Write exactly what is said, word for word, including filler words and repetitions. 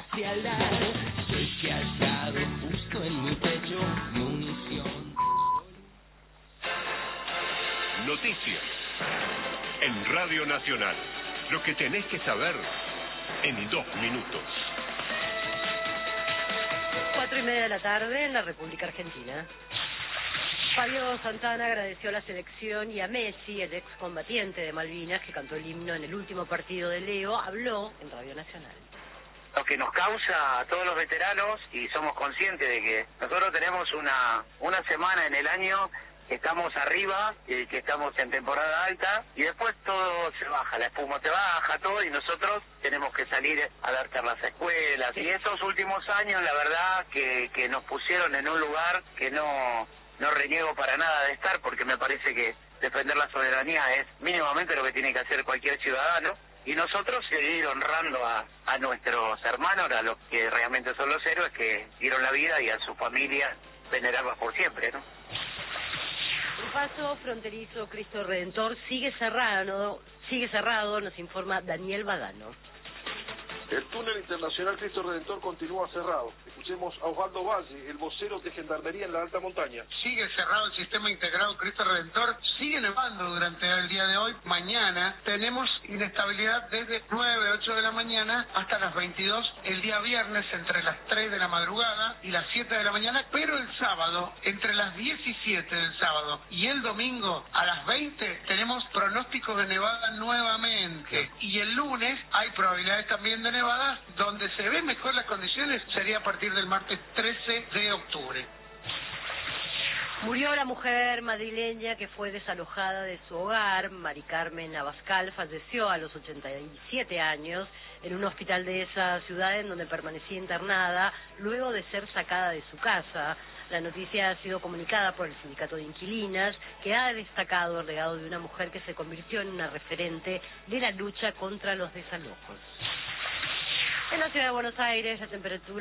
hacia el lado. Soy que has dado justo en mi pecho munición. Noticias en Radio Nacional. Lo que tenés que saber en dos minutos. Cuatro y media de la tarde en la República Argentina. Fabio Santana agradeció a la selección y a Messi, el excombatiente de Malvinas, que cantó el himno en el último partido de Leo, habló en Radio Nacional. Lo que nos causa a todos los veteranos, y somos conscientes de que nosotros tenemos una una semana en el año que estamos arriba, y que estamos en temporada alta, y después todo se baja, la espuma se baja, todo, y nosotros tenemos que salir a dar charlas a escuelas. Y estos últimos años, la verdad, que, que nos pusieron en un lugar que no... no reniego para nada de estar, porque me parece que defender la soberanía es mínimamente lo que tiene que hacer cualquier ciudadano, y nosotros seguir honrando a, a nuestros hermanos, a los que realmente son los héroes que dieron la vida, y a su familia venerarlos por siempre, ¿no? El paso fronterizo Cristo Redentor sigue cerrado, sigue cerrado, nos informa Daniel Badano. El túnel internacional Cristo Redentor continúa cerrado. Escuchemos a Osvaldo Valle, el vocero de Gendarmería en la alta montaña. Sigue cerrado el sistema integrado Cristo Redentor, sigue nevando durante el día de hoy. Mañana tenemos inestabilidad desde nueve, ocho de la mañana hasta las veintidós, el día viernes entre las tres de la madrugada y las siete de la mañana, pero el sábado, entre las diecisiete del sábado y el domingo a las veinte, tenemos pronósticos de nevada nuevamente. Y el lunes hay probabilidades también de nevadas, donde se ven mejor las condiciones sería a partir del martes trece de octubre. Murió la mujer madrileña que fue desalojada de su hogar. Mari Carmen Abascal falleció a los ochenta y siete años en un hospital de esa ciudad en donde permanecía internada luego de ser sacada de su casa. La noticia ha sido comunicada por el Sindicato de Inquilinas, que ha destacado el legado de una mujer que se convirtió en una referente de la lucha contra los desalojos. En la ciudad de Buenos Aires, la temperatura